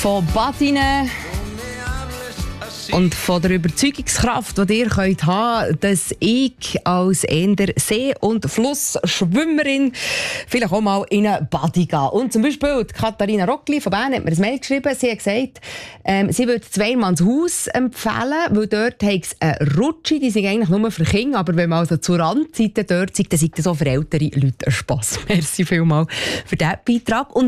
Von Badinen und von der Überzeugungskraft, die ihr haben könnt, dass ich als eher See- und Flussschwimmerin vielleicht auch mal in eine Badi gehe. Und zum Beispiel die Katharina Rockli von Bern hat mir ein Mail geschrieben. Sie hat gesagt, sie würde Zweimanns Haus empfehlen, weil dort hat es eine Rutsche, die sind eigentlich nur für Kinder, aber wenn man also zur Randseite dort ist, dann ist das auch für ältere Leute ein Spass. Merci vielmals für diesen Beitrag. Und